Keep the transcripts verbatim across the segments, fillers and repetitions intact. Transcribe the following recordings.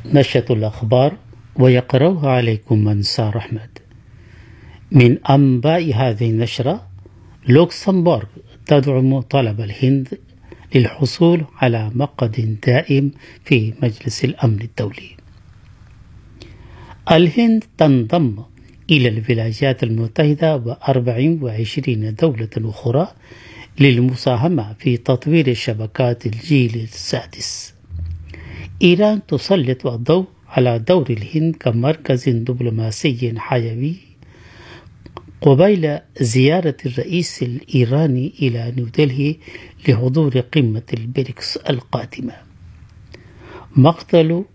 نشرة الأخبار ويقرأها عليكم منصار أحمد. من أنباء هذه النشرة: لوكسمبورغ تدعم طلب الهند للحصول على مقعد دائم في مجلس الأمن الدولي. الهند تنضم إلى الولايات المتحدة وأربع وعشرين دولة أخرى للمساهمة في تطوير شبكات الجيل السادس. إيران تسلط الضوء على دور الهند كمركز دبلوماسي حيوي قبيل زيارة الرئيس الإيراني إلى نيودلهي لحضور قمة البريكس القادمة. مقتل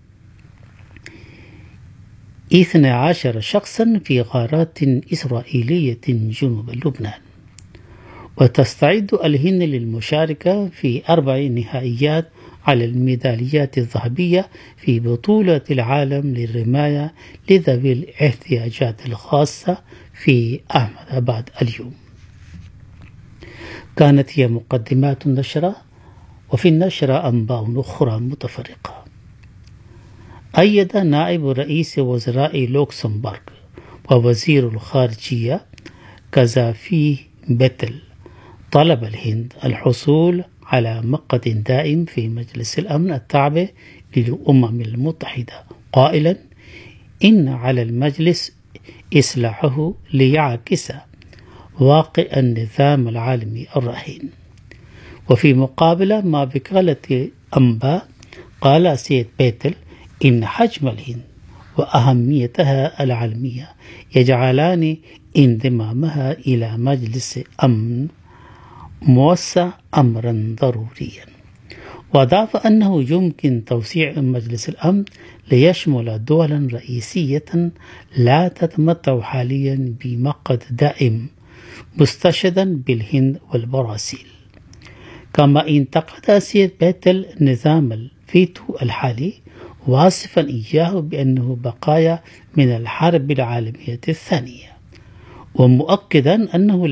اثني عشر شخصا في غارات إسرائيلية جنوب لبنان. وتستعد الهند للمشاركة في أربع نهائيات على الميداليات الذهبية في بطولة العالم للرماية لذوي الاحتياجات الخاصة في أحمد آباد اليوم. كانت هي مقدمات النشرة، وفي النشرة أنباء أخرى متفرقة. أيد نائب رئيس وزراء لوكسمبورغ ووزير الخارجية كازافي بيتل طلب الهند الحصول على مقعد دائم في مجلس الأمن التابع للأمم المتحدة، قائلا إن على المجلس إصلاحه ليعكس واقع النظام العالمي الرهين. وفي مقابلة مع وكالة أنباء قال سيد بيتل إن حجم الهند وأهميتها العالمية يجعلان انضمامها إلى مجلس أمن موسع أمرا ضروريا. وأضاف أنه يمكن توسيع مجلس الأمن ليشمل دولا رئيسية لا تتمتع حاليا بمقعد دائم، مستشهدا بالهند والبرازيل. كما انتقد سيد بيتل نظام الفيتو الحالي، واصفا إياه بأنه بقايا من الحرب العالمية الثانية، ومؤكدا أنه